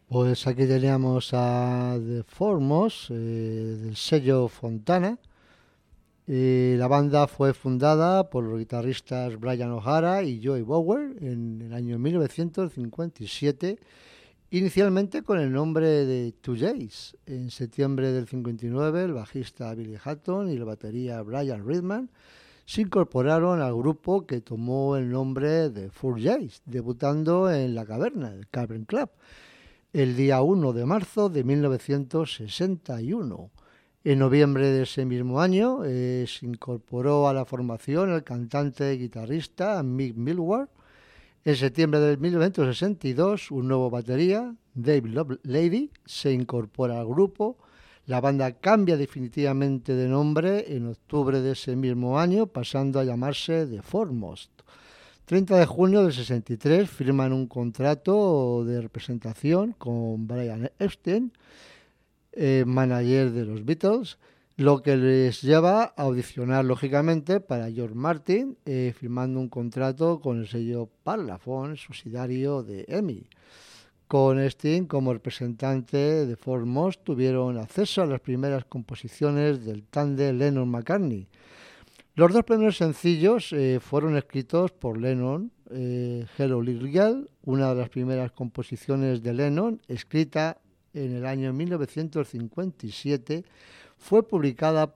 Pues aquí teníamos a The Foremost, del sello Fontana. La banda fue fundada por los guitarristas Brian O'Hara y Joey Bower en el año 1957, inicialmente con el nombre de Two Jays. En septiembre del 59, el bajista Billy Hatton y el batería Brian Ridman se incorporaron al grupo que tomó el nombre de Four Jays, debutando en La Caverna, el Cavern Club, el día 1 de marzo de 1961. En noviembre de ese mismo año se incorporó a la formación el cantante y guitarrista Mick Millward. En septiembre de 1962, un nuevo batería, Dave Lovelady, se incorpora al grupo. La banda cambia definitivamente de nombre en octubre de ese mismo año, pasando a llamarse The Foremost. 30 de junio del 63 firman un contrato de representación con Brian Epstein, manager de los Beatles, lo que les lleva a audicionar lógicamente para George Martin, firmando un contrato con el sello Parlophone, subsidiario de EMI. Con Sting como representante de Foremost tuvieron acceso a las primeras composiciones del tándem Lennon-McCartney. Los dos primeros sencillos fueron escritos por Lennon. Hello Little Girl, una de las primeras composiciones de Lennon, escrita en el año 1957, fue publicada